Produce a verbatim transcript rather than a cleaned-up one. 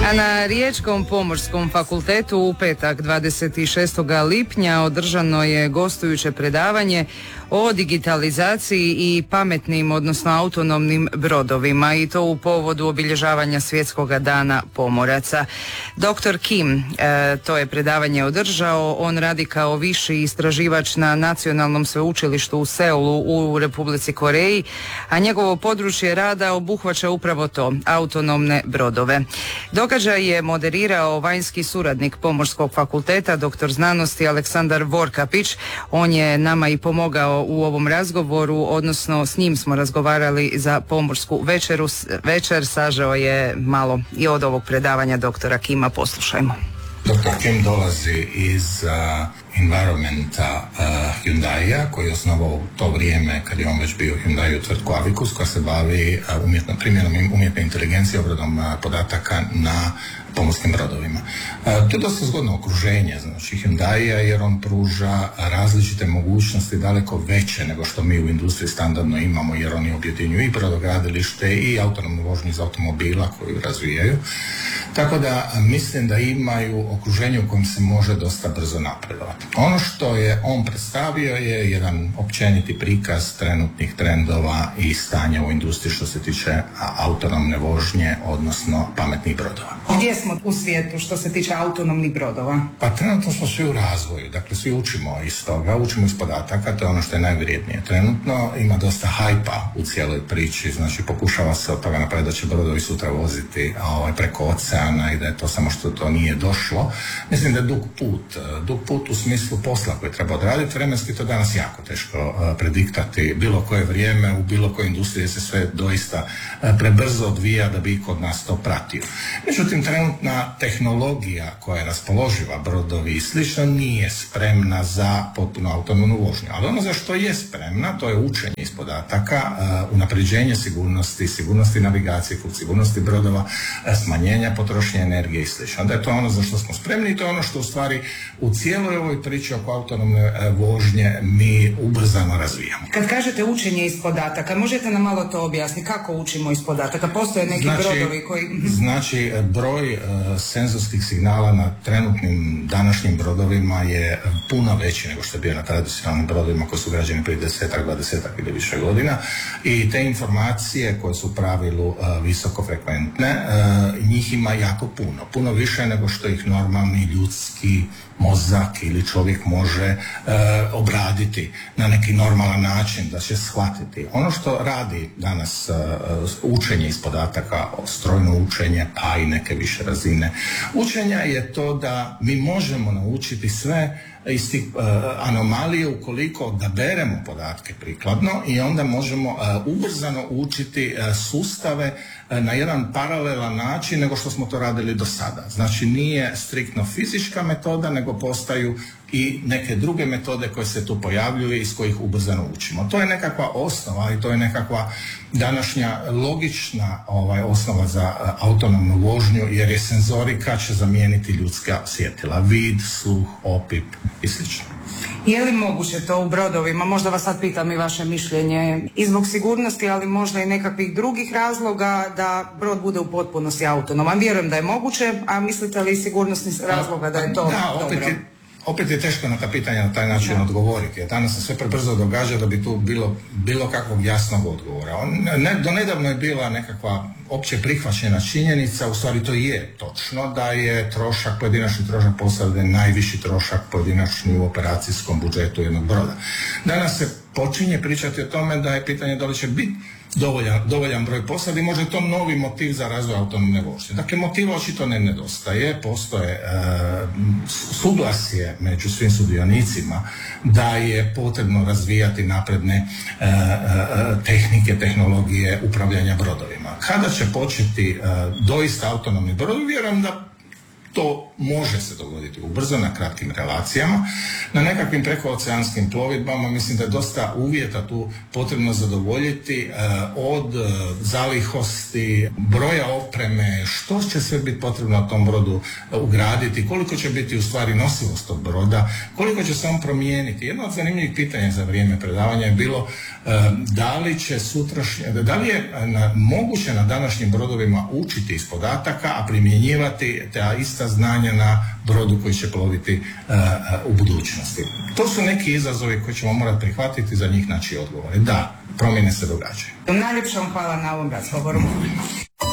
A na Riječkom pomorskom fakultetu u petak dvadeset šestog lipnja održano je gostujuće predavanje o digitalizaciji i pametnim, odnosno autonomnim brodovima, i to u povodu obilježavanja Svjetskog dana pomoraca. doktor Kim e, to je predavanje održao. On radi kao viši istraživač na Nacionalnom sveučilištu u Seulu u Republici Koreji, a njegovo područje rada obuhvaća upravo to, autonomne brodove. Događaj je moderirao vanjski suradnik Pomorskog fakulteta, doktor znanosti Aleksandar Vorkapić. On je nama i pomogao u ovom razgovoru, odnosno s njim smo razgovarali za pomorsku večeru. Večer sažeo je malo i od ovog predavanja doktora Kima. Poslušajmo. doktor Kim dolazi iz uh, environmenta uh, Hyundaia, koji je osnovao u to vrijeme kad je on već bio u Hyundaiu tvrtku Avicus, koja se bavi uh, umjetno, primjenom umjetne inteligencije, obradom uh, podataka na pomorskim brodovima. Uh, to je dosta zgodno okruženje, znači Hyundaia, jer on pruža različite mogućnosti daleko veće nego što mi u industriji standardno imamo, jer oni objedinjuju i brodogradilište i autonomnu vožnju iz automobila koju razvijaju. Tako da mislim da imaju okruženje u kojem se može dosta brzo napredovati. Ono što je on predstavio je jedan općeniti prikaz trenutnih trendova i stanja u industriji što se tiče autonomne vožnje, odnosno pametnih brodova. Gdje smo u svijetu što se tiče autonomnih brodova? Pa trenutno smo svi u razvoju, dakle svi učimo iz toga, učimo iz podataka, to je ono što je najvrijednije. Trenutno ima dosta hajpa u cijeloj priči, znači pokušava se od toga napraviti da će brodovi sutra voziti ovaj, preko oceana i da je to samo što to nije došlo. Mislim da je dug put, dug put u smislu posla koji treba odraditi. Vremenski to danas jako teško uh, prediktati bilo koje vrijeme, u bilo kojoj industriji se sve doista uh, prebrzo odvija da bi kod nas to pratio. Međutim, trenutna tehnologija koja je raspoloživa, brodovi i slično, nije spremna za potpuno autonomnu vožnju. Ali ono za što je spremna, to je učenje iz podataka, uh, unapređenje sigurnosti, sigurnosti navigacije, sigurnosti brodova, uh, smanjenja potrošnje energije i slično. Onda je to ono za što smo spremni i to je ono što u stvari u cijeloj ovoj priči oko autonomne vožnje mi ubrzano razvijamo. Kad kažete učenje iz podataka, možete nam malo to objasniti? Kako učimo iz podataka? Postoje neki znači, brodovi koji... Znači, broj uh, senzorskih signala na trenutnim današnjim brodovima je puno veći nego što je bio na tradicionalnim brodovima koji su građeni prije desetak, dvadesetak ili više godina, i te informacije koje su u pravilu uh, visokofrekventne, uh, njih ima jako puno. Puno više nego što ih normalni ljudski mozak ili čovjek može e, obraditi na neki normalan način, da će shvatiti. Ono što radi danas e, učenje iz podataka, strojno učenje, pa i neke više razine učenja, je to da mi možemo naučiti sve iz tih uh, anomalije ukoliko da beremo podatke prikladno, i onda možemo uh, ubrzano učiti uh, sustave uh, na jedan paralelan način nego što smo to radili do sada. Znači nije striktno fizička metoda, nego postaju i neke druge metode koje se tu pojavljuju iz kojih ubrzano učimo. To je nekakva osnova i to je nekakva današnja logična ovaj, osnova za uh, autonomnu vožnju, jer je senzorika će zamijeniti ljudska osjetila, vid, sluh, opip i slično. Je li moguće to u brodovima? Možda vas sad pitam i vaše mišljenje. I zbog sigurnosti, ali možda i nekakvih drugih razloga da brod bude u potpunosti autonoman. Vjerujem da je moguće, a mislite li sigurnosnih razloga da je to da, opet dobro? Je, opet je teško na ta pitanja na taj način da. odgovoriti, jer danas se sve prebrzo događa da bi tu bilo bilo kakvog jasnog odgovora. On, ne, do nedavno je bila nekakva opće prihvaćena činjenica, u stvari to je točno, da je trošak, pojedinačni trošak posade najviši trošak pojedinačni u operacijskom budžetu jednog broda. Danas se počinje pričati o tome da je pitanje da li će biti dovoljan, dovoljan broj posadi, možda je to novi motiv za razvoj autonomne vožnje. Dakle, motiva očito ne nedostaje, postoje e, suglasje među svim sudionicima da je potrebno razvijati napredne e, e, tehnike, tehnologije upravljanja brodovima. Kada će početi e, doista autonomni brodovi, vjerujem da To može se dogoditi ubrzo na kratkim relacijama. Na nekakvim prekooceanskim plovidbama mislim da je dosta uvjeta tu potrebno zadovoljiti, od zalihosti, broja opreme, što će sve biti potrebno na tom brodu ugraditi, koliko će biti u stvari nosivost tog broda, koliko će se on promijeniti. Jedno od zanimljivih pitanja za vrijeme predavanja je bilo da li će sutrašnje, da li je moguće na današnjim brodovima učiti iz podataka, a primjenjivati ta ista znanja na brodu koji će ploviti uh, u budućnosti. To su neki izazovi koje ćemo morati prihvatiti, za njih naći odgovore. Da, promjene se događaju. Najljepša vam hvala na ovom razgovoru.